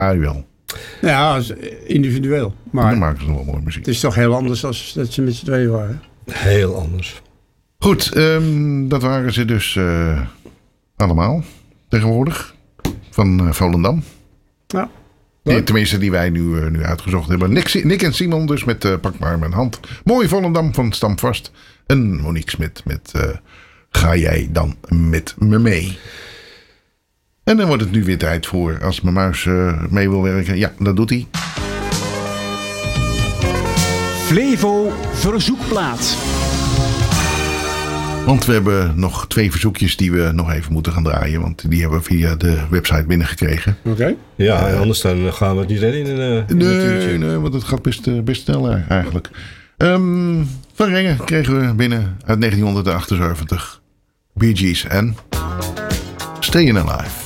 Wel. Ja, individueel. Maar Dan maken ze nog wel mooie muziek. het is toch heel anders dan dat ze met z'n tweeën waren. Heel anders. Goed, dat waren ze dus allemaal tegenwoordig. Van Volendam. Ja. Tenminste, die wij nu uitgezocht hebben. Nick en Simon dus met Pak maar mijn hand. Mooi Volendam van Stamvast. En Monique Smit met Ga jij dan met me mee? En dan wordt het nu weer tijd voor, als mijn muis mee wil werken. Ja, dat doet hij. Flevo Verzoekplaat. Want we hebben nog 2 verzoekjes die we nog even moeten gaan draaien. Want die hebben we via de website binnengekregen. Oké. Ja, anders dan gaan we het niet redden in Nee, want het gaat best snel eigenlijk. Van Rengen kregen we binnen uit 1978. Bee Gees en Stayin' Alive.